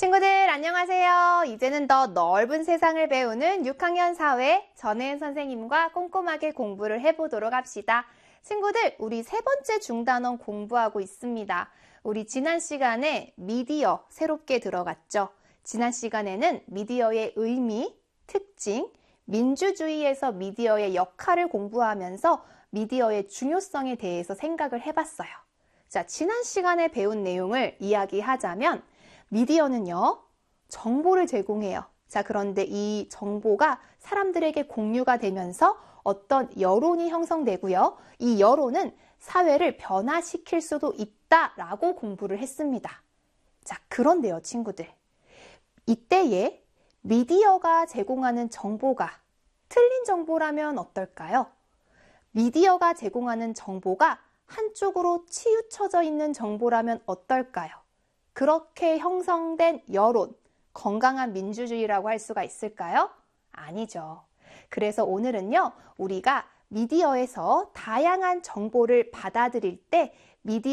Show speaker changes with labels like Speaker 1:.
Speaker 1: 친구들 안녕하세요. 이제는 더 넓은 세상을 배우는 6학년 사회 전혜은 선생님과 꼼꼼하게 공부를 해보도록 합시다. 친구들, 우리 세 번째 중단원 공부하고 있습니다. 우리 지난 시간에 미디어 새롭게 들어갔죠. 지난 시간에는 미디어의 의미, 특징, 민주주의에서 미디어의 역할을 공부하면서 미디어의 중요성에 대해서 생각을 해봤어요. 자, 지난 시간에 배운 내용을 이야기하자면 미디어는요, 정보를 제공해요. 자, 그런데 이 정보가 사람들에게 공유가 되면서 어떤 여론이 형성되고요. 이 여론은 사회를 변화시킬 수도 있다라고 공부를 했습니다. 자, 그런데요, 친구들. 이때에 미디어가 제공하는 정보가 틀린 정보라면 어떨까요? 미디어가 제공하는 정보가 한쪽으로 치우쳐져 있는 정보라면 어떨까요? 그렇게 형성된 여론, 건강한 민주주의라고 할 수가 있을까요? 아니죠. 그래서 오늘은요, 우리가 미디어에서 다양한 정보를 받아들일 때 미디어